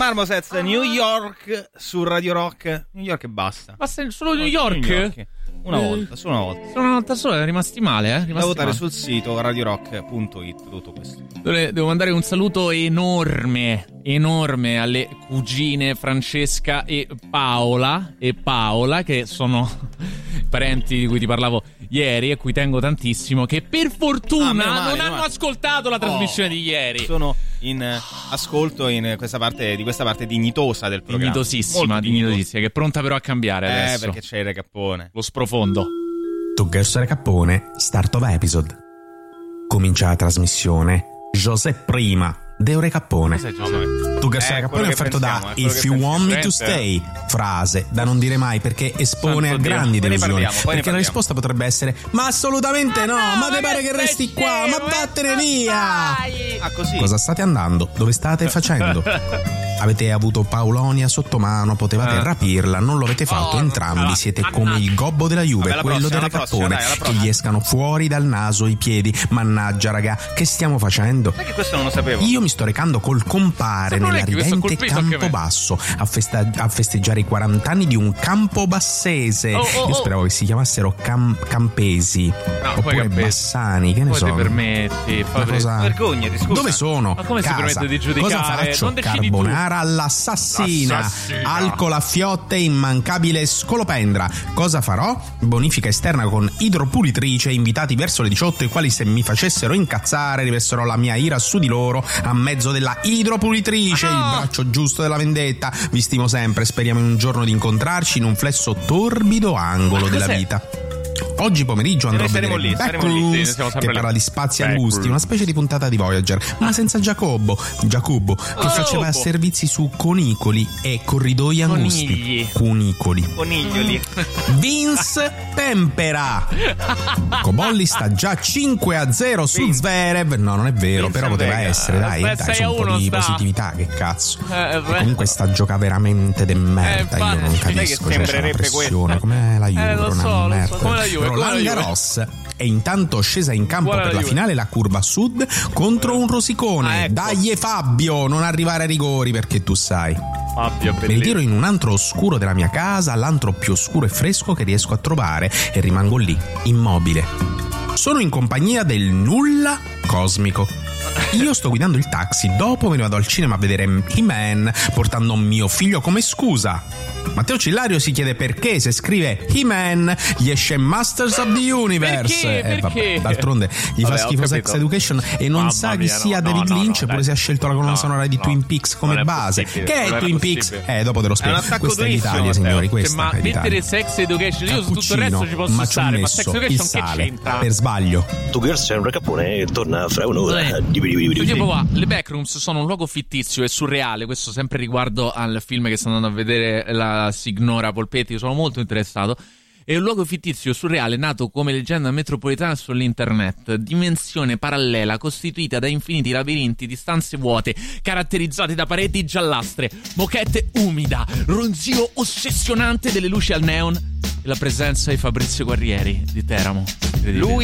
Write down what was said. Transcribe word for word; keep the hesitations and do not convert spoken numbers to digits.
Marmosets New York su Radio Rock. New York e basta. Basta solo New York? New York. Una volta, solo una volta. Solo una volta sola, è rimasti male, eh? Rimasti da votare male. sul sito radiorock punto it. Tutto questo. Devo mandare un saluto enorme, enorme alle cugine Francesca e Paola e Paola, che sono parenti di cui ti parlavo ieri e cui tengo tantissimo, che per fortuna ah, male, non hanno male. ascoltato la trasmissione oh, di ieri. Sono in eh, ascolto in questa parte di questa parte dignitosa del programma. Dignitosissima, dignitosissima, che è pronta però a cambiare eh, adesso. perché c'è il recappone. Lo sprofondo. Tu Girls Recappone, start of episode. Comincia la trasmissione José Prima de Recappone. Tu Girls Eh, Recappone è offerto pensiamo, da è quello If che you want me to pensiamo. stay, frase da non dire mai perché espone Santo a Dio. grandi Poi ne delusioni. parliamo, poi ne Perché la parliamo. risposta potrebbe essere ma assolutamente no, no, ma te ma pare che che resti sei qua, scemo, ma ma vattene dove via. stai? Ah, così. Cosa state andando? Dove state facendo? Avete avuto Paulonia sotto mano, potevate Eh. rapirla, non lo avete fatto, Oh, entrambi allora, siete mannaggia. come il gobbo della Juve, Vabbè, la quello prossima, del la prossima, Recappone, dai, la che prossima. gli escano fuori dal naso i piedi. Mannaggia raga, che stiamo facendo? Sai che questo non lo sapevo. Io mi sto recando col compare Sì, non è nella che questo ha ridente colpito anche me. Campobasso a, festa- a festeggiare i quaranta anni di un campobassese. Oh, oh, Io oh. speravo che si chiamassero cam- Campesi poi oppure Campesi. Bassani, che ne Come so. ti permetti? Una Fabri- cosa- Vergognati, scusa. Dove sono? Ma come si Casa. permette di giudicare? Cosa faccio? Non decidi tu. Carbonara all'assassina, L'assassina. alcol a fiotte, immancabile scolopendra. Cosa farò? Bonifica esterna con idropulitrice, invitati verso le diciotto, i quali se mi facessero incazzare riversero la mia ira su di loro a mezzo della idropulitrice, il braccio giusto della vendetta. Vi stimo sempre, speriamo in un giorno di incontrarci in un flesso torbido angolo Ma della cos'è? vita. Oggi pomeriggio andrò a Noi vedere saremo lì, saremo lì, Backrooms, sì, siamo che sempre parla lì. di spazi Backrooms. angusti, una specie di puntata di Voyager, ma senza Giacobbo, Giacobbo, che Oh, faceva Giacobbo. servizi su conicoli e corridoi angusti. Conigli. Cunicoli. Coniglioli. Vince Tempera. Cobolli sta già cinque a zero su Vince. Zverev. No, non è vero, Vince però poteva Vega. essere, dai, Aspetta, dai, sei a c'è un po' uno di sta. positività, che cazzo. Eh, E comunque sta gioca veramente de merda, Eh, io non infatti, sai che capisco, c'è la sembrerebbe pressione, questa. com'è la Juve, Eh, lo una so, lo so, merda. come la Juve, come la Roland Juve. Garros è intanto scesa in campo Buona per la la Juve. finale la curva sud contro un rosicone. Ah, ecco. Dai Fabio, non arrivare ai rigori perché tu sai. Fabio, Mi ritiro in un antro oscuro della mia casa, l'antro più oscuro e fresco che riesco a trovare, e rimango lì, immobile. Sono in compagnia del nulla cosmico. Io sto guidando il taxi, dopo me ne vado al cinema a vedere He-Man, portando mio figlio come scusa. Matteo Cillario si chiede perché se scrive He-Man gli esce Masters of the Universe. Perché? Eh, vabbè, Perché? d'altronde gli Vabbè, fa ho schifo capito. Sex Education e non Mamma sa chi mia, sia no, David no, no, Lynch, no, pure dai. se ha scelto la colonna No, sonora di no, Twin Peaks come non è base. possibile, Che è non è Twin Peaks? possibile. Eh, dopo te lo È spiego. un attacco Questa è durissimo, l'Italia, Matteo. signori, Cioè, questa ma è l'Italia. mettere Sex Education, io su tutto il resto ci posso ma ci ho stare, ma Sex messo il Education che sale c'entra? per sbaglio. Tu Girls c'è un Recappone e torna fra un'ora. Eh. Di- di- di- di- di- Tipo qua, le Backrooms sono un luogo fittizio e surreale, questo sempre riguardo al film che sto andando a vedere, la Signora Polpetti, sono molto interessato. È un luogo fittizio surreale nato come leggenda metropolitana sull'internet, dimensione parallela costituita da infiniti labirinti di stanze vuote caratterizzate da pareti giallastre, moquette umida, ronzio ossessionante delle luci al neon e la presenza di Fabrizio Guerrieri di Teramo. Incredibile. Lui